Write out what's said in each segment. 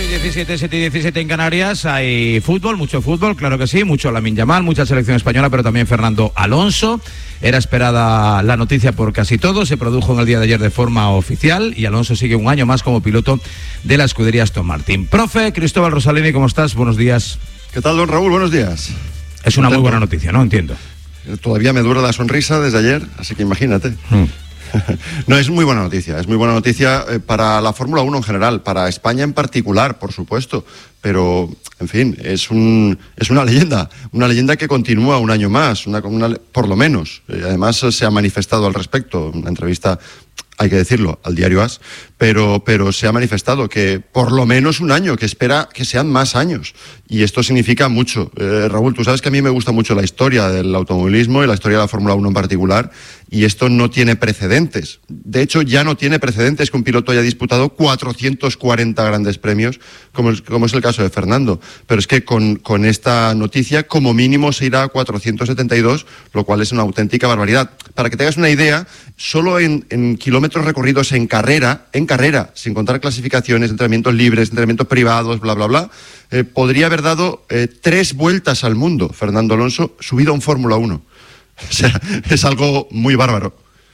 17, 7 y 17 en Canarias. Hay fútbol, mucho fútbol, claro que sí, mucho Lamine Yamal, mucha selección española, pero también Fernando Alonso. Era esperada la noticia por casi todos, se produjo en el día de ayer de forma oficial y Alonso sigue un año más como piloto de la escudería Aston Martin. Profe, Cristóbal Rosalini, ¿cómo estás? Buenos días. ¿Qué tal, don Raúl? Buenos días. Es una muy buena noticia, ¿no? Entiendo. Todavía me dura la sonrisa desde ayer, así que imagínate. No, es muy buena noticia para la Fórmula 1 en general, para España en particular, por supuesto, pero, en fin, es una leyenda que continúa un año más, por lo menos. Además, se ha manifestado al respecto, una entrevista, hay que decirlo, al diario AS, pero se ha manifestado que por lo menos un año, que espera que sean más años. Y esto significa mucho. Raúl, tú sabes que a mí me gusta mucho la historia del automovilismo y la historia de la Fórmula 1 en particular, y esto no tiene precedentes. De hecho, ya no tiene precedentes que un piloto haya disputado 440 grandes premios, como es el caso de Fernando. Pero es que con esta noticia, como mínimo, se irá a 472, lo cual es una auténtica barbaridad. Para que te hagas una idea, solo en kilómetros recorridos en carrera, sin contar clasificaciones, entrenamientos libres, entrenamientos privados, bla, bla, bla, podría haber dado 3 vueltas al mundo, Fernando Alonso, subido a un Fórmula 1. O sea, es algo muy bárbaro.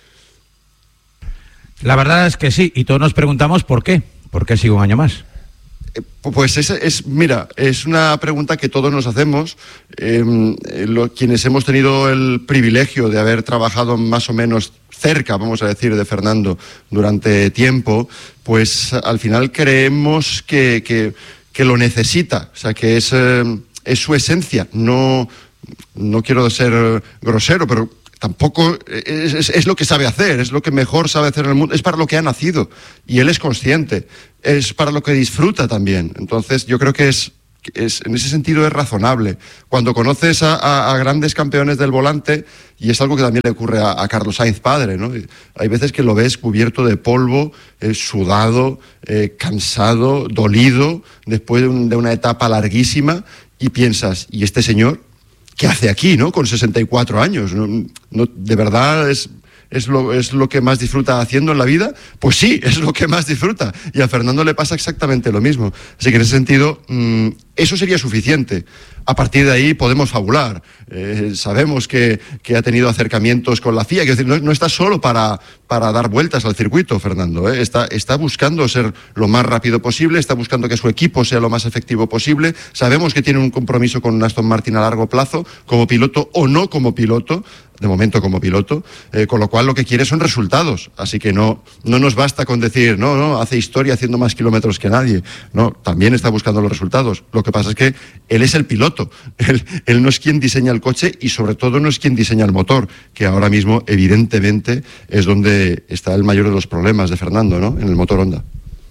La verdad es que sí, y todos nos preguntamos por qué. ¿Por qué sigue un año más? Pues mira, es una pregunta que todos nos hacemos. Quienes hemos tenido el privilegio de haber trabajado más o menos cerca, vamos a decir, de Fernando durante tiempo, pues al final creemos que lo necesita, o sea, que es su esencia. No quiero ser grosero, pero tampoco es lo que sabe hacer, es lo que mejor sabe hacer en el mundo, es para lo que ha nacido y él es consciente, es para lo que disfruta también. Entonces yo creo que en ese sentido es razonable. Cuando conoces a grandes campeones del volante, y es algo que también le ocurre a Carlos Sainz padre, ¿no? Hay veces que lo ves cubierto de polvo, sudado, cansado, dolido, después de una etapa larguísima, y piensas, ¿y este señor qué hace aquí, no? Con 64 años. No, ¿de verdad es lo que más disfruta haciendo en la vida? Pues sí, es lo que más disfruta. Y a Fernando le pasa exactamente lo mismo. Así que en ese sentido, eso sería suficiente. A partir de ahí podemos fabular. Sabemos que ha tenido acercamientos con la FIA. Es decir, no está solo para dar vueltas al circuito, Fernando. Está buscando ser lo más rápido posible, está buscando que su equipo sea lo más efectivo posible. Sabemos que tiene un compromiso con Aston Martin a largo plazo, como piloto o no como piloto, de momento como piloto, con lo cual lo que quiere son resultados. Así que no nos basta con decir, no, hace historia haciendo más kilómetros que nadie. No, también está buscando los resultados. Lo que pasa es que él es el piloto. Él no es quien diseña el coche y sobre todo no es quien diseña el motor, que ahora mismo evidentemente es donde está el mayor de los problemas de Fernando, ¿no? En el motor Honda.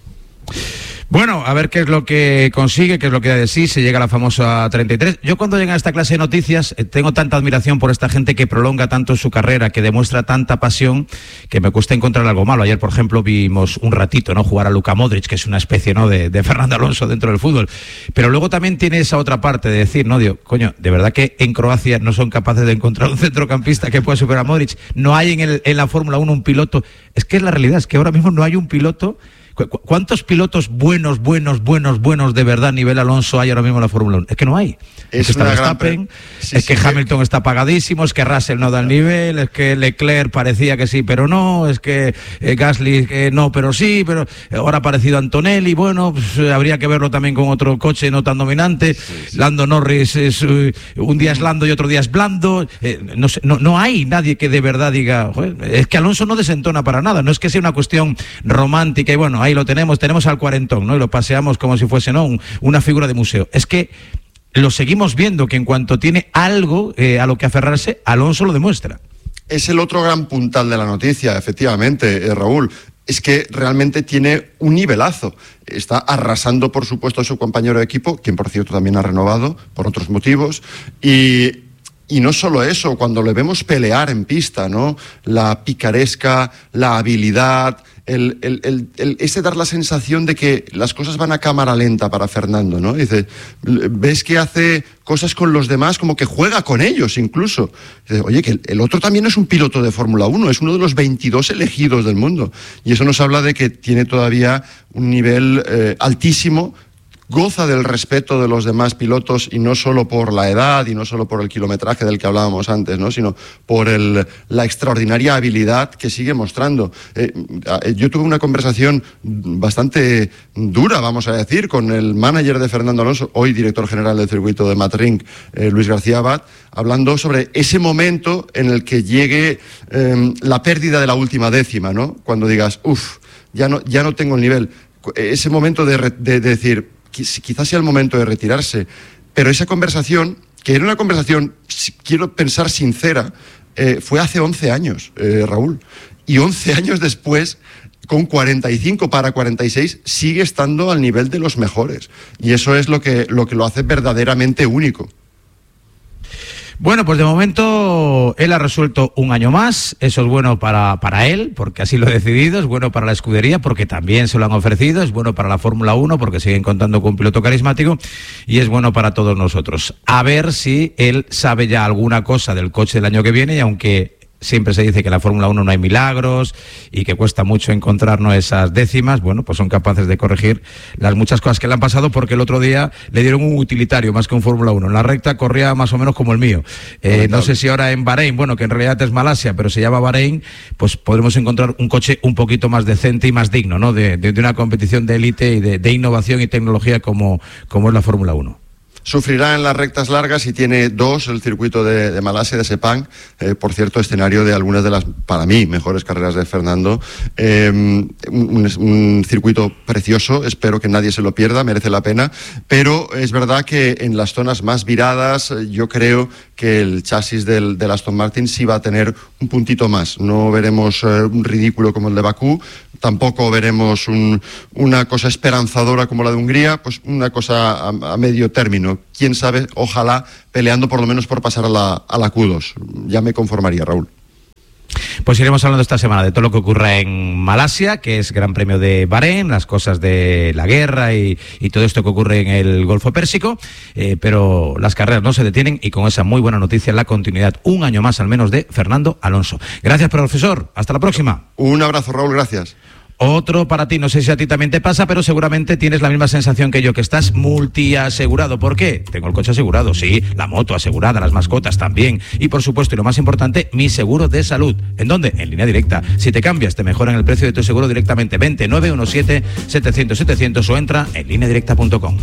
Bueno, a ver qué es lo que consigue, qué es lo que da de sí, se llega a la famosa 33. Yo cuando llega a esta clase de noticias tengo tanta admiración por esta gente que prolonga tanto su carrera, que demuestra tanta pasión, que me cuesta encontrar algo malo. Ayer, por ejemplo, vimos un ratito, ¿no?, jugar a Luka Modric, que es una especie, ¿no?, de Fernando Alonso dentro del fútbol. Pero luego también tiene esa otra parte de decir, no, digo, coño, de verdad que en Croacia no son capaces de encontrar un centrocampista que pueda superar a Modric. No hay en la Fórmula 1 un piloto. Es que es la realidad, es que ahora mismo no hay un piloto. ¿Cuántos pilotos buenos de verdad nivel Alonso hay ahora mismo en la Fórmula 1? Es que no hay. Es que está Verstappen, es que Hamilton está apagadísimo, es que Russell no da el nivel, es que Leclerc parecía que sí, pero no, es que Gasly no, pero sí, pero ahora ha aparecido Antonelli, bueno, pues, habría que verlo también con otro coche no tan dominante. Lando Norris un día es Lando y otro día es blando. No hay nadie que de verdad diga, joder, es que Alonso no desentona para nada, no es que sea una cuestión romántica y bueno, ahí lo tenemos al cuarentón, ¿no? Y lo paseamos como si fuese, ¿no?, una figura de museo. Es que lo seguimos viendo, que en cuanto tiene algo a lo que aferrarse, Alonso lo demuestra. Es el otro gran puntal de la noticia, efectivamente, Raúl. Es que realmente tiene un nivelazo. Está arrasando, por supuesto, a su compañero de equipo, quien, por cierto, también ha renovado por otros motivos. Y no solo eso, cuando le vemos pelear en pista, ¿no?, la picaresca, la habilidad, ese dar la sensación de que las cosas van a cámara lenta para Fernando, ¿no? Dice, ves que hace cosas con los demás, como que juega con ellos incluso. Dice, oye, que el otro también es un piloto de Fórmula 1, es uno de los 22 elegidos del mundo. Y eso nos habla de que tiene todavía un nivel altísimo, goza del respeto de los demás pilotos, y no solo por la edad y no solo por el kilometraje del que hablábamos antes, ¿no? Sino por la extraordinaria habilidad que sigue mostrando. Yo tuve una conversación bastante dura, vamos a decir, con el manager de Fernando Alonso, hoy director general del circuito de Mat-Ring, Luis García Abad, hablando sobre ese momento en el que llegue la pérdida de la última décima, ¿no? Cuando digas, ya no tengo el nivel. Ese momento de decir, quizás sea el momento de retirarse. Pero esa conversación, que era una conversación, quiero pensar, sincera, fue hace 11 años, Raúl. Y 11 años después, con 45 para 46, sigue estando al nivel de los mejores. Y eso es lo que lo hace verdaderamente único. Bueno, pues de momento él ha resuelto un año más. Eso es bueno para él, porque así lo ha decidido. Es bueno para la escudería, porque también se lo han ofrecido. Es bueno para la Fórmula 1, porque siguen contando con un piloto carismático. Y es bueno para todos nosotros. A ver si él sabe ya alguna cosa del coche del año que viene, y aunque siempre se dice que en la Fórmula 1 no hay milagros y que cuesta mucho encontrarnos esas décimas, bueno, pues son capaces de corregir las muchas cosas que le han pasado, porque el otro día le dieron un utilitario más que un Fórmula 1. En la recta corría más o menos como el mío. No sé si ahora en Bahrein, bueno, que en realidad es Malasia, pero se llama Bahrein, pues podremos encontrar un coche un poquito más decente y más digno, ¿no? De una competición de élite y de innovación y tecnología como es la Fórmula 1. Sufrirá en las rectas largas y tiene dos, el circuito de Malasia, de Sepang, por cierto, escenario de algunas de las, para mí, mejores carreras de Fernando. Un circuito precioso, espero que nadie se lo pierda, merece la pena, pero es verdad que en las zonas más viradas yo creo que el chasis del Aston Martin sí va a tener un puntito más. No veremos un ridículo como el de Bakú, tampoco veremos una cosa esperanzadora como la de Hungría, pues una cosa a medio término. Quién sabe, ojalá peleando por lo menos por pasar a la Q2. Ya me conformaría, Raúl. Pues iremos hablando esta semana de todo lo que ocurra en Malasia, que es Gran Premio de Bahrein, las cosas de la guerra y todo esto que ocurre en el Golfo Pérsico, pero las carreras no se detienen, y con esa muy buena noticia, la continuidad un año más al menos de Fernando Alonso. Gracias, profesor. Hasta la próxima. Un abrazo, Raúl. Gracias. Otro para ti, no sé si a ti también te pasa, pero seguramente tienes la misma sensación que yo, que estás multiasegurado. ¿Por qué? Tengo el coche asegurado, sí, la moto asegurada, las mascotas también, y por supuesto, y lo más importante, mi seguro de salud. ¿En dónde? En Línea Directa. Si te cambias, te mejoran el precio de tu seguro directamente. 917-700-700 o entra en lineadirecta.com.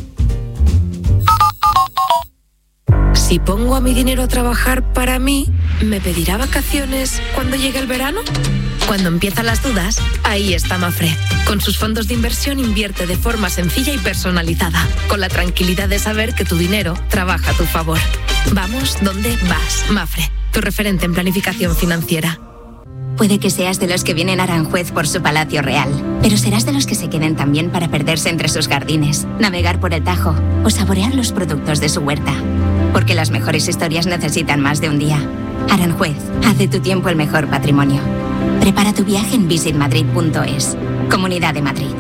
Si pongo a mi dinero a trabajar para mí, ¿me pedirá vacaciones cuando llegue el verano? Cuando empiezan las dudas, ahí está Mafre. Con sus fondos de inversión invierte de forma sencilla y personalizada, con la tranquilidad de saber que tu dinero trabaja a tu favor. Vamos donde vas. Mafre, tu referente en planificación financiera. Puede que seas de los que vienen a Aranjuez por su palacio real, pero serás de los que se queden también para perderse entre sus jardines, navegar por el Tajo o saborear los productos de su huerta. Porque las mejores historias necesitan más de un día. Aranjuez, haz de tu tiempo el mejor patrimonio. Prepara tu viaje en visitmadrid.es. Comunidad de Madrid.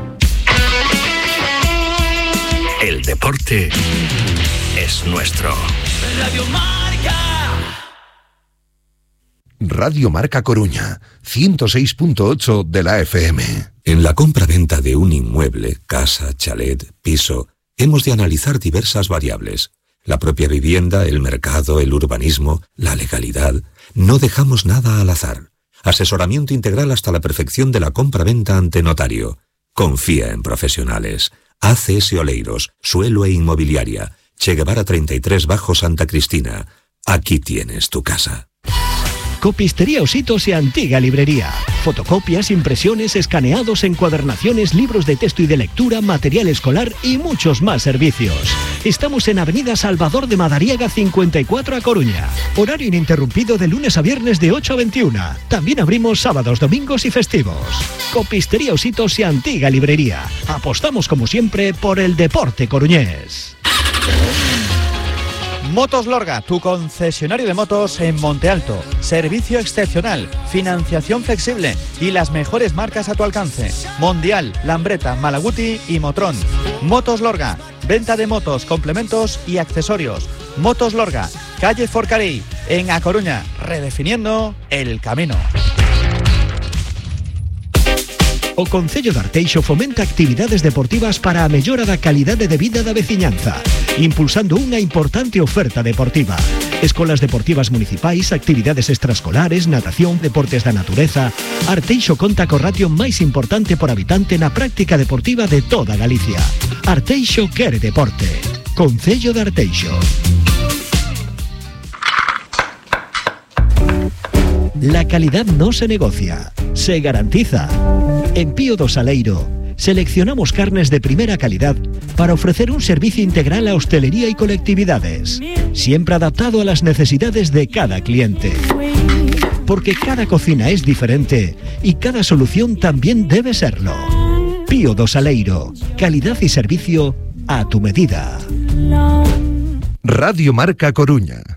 El deporte es nuestro. Radio Marca. Radio Marca Coruña, 106.8 de la FM. En la compra-venta de un inmueble, casa, chalet, piso, hemos de analizar diversas variables. La propia vivienda, el mercado, el urbanismo, la legalidad. No dejamos nada al azar. Asesoramiento integral hasta la perfección de la compra-venta ante notario. Confía en profesionales. ACS Oleiros, Suelo e Inmobiliaria. Che Guevara 33 Bajo Santa Cristina. Aquí tienes tu casa. Copistería Ositos y Antigua Librería. Fotocopias, impresiones, escaneados, encuadernaciones, libros de texto y de lectura, material escolar y muchos más servicios. Estamos en Avenida Salvador de Madariaga 54 a Coruña. Horario ininterrumpido de lunes a viernes de 8 a 21. También abrimos sábados, domingos y festivos. Copistería Ositos y Antigua Librería. Apostamos como siempre por el deporte coruñés. Motos Lorga, tu concesionario de motos en Monte Alto. Servicio excepcional, financiación flexible y las mejores marcas a tu alcance. Mondial, Lambretta, Malaguti y Motrón. Motos Lorga, venta de motos, complementos y accesorios. Motos Lorga, calle Forcarey, en A Coruña, redefiniendo el camino. O Concello de Arteixo fomenta actividades deportivas para a mellora da calidade de vida da veciñanza, impulsando unha importante oferta deportiva. Escolas deportivas municipais, actividades extraescolares, natación, deportes da natureza. Arteixo conta co ratio máis importante por habitante na práctica deportiva de toda Galicia. Arteixo quere deporte. Concello de Arteixo. La calidad no se negocia, se garantiza. En Pío do Saleiro, seleccionamos carnes de primera calidad para ofrecer un servicio integral a hostelería y colectividades, siempre adaptado a las necesidades de cada cliente. Porque cada cocina es diferente y cada solución también debe serlo. Pío do Saleiro, calidad y servicio a tu medida. Radio Marca Coruña.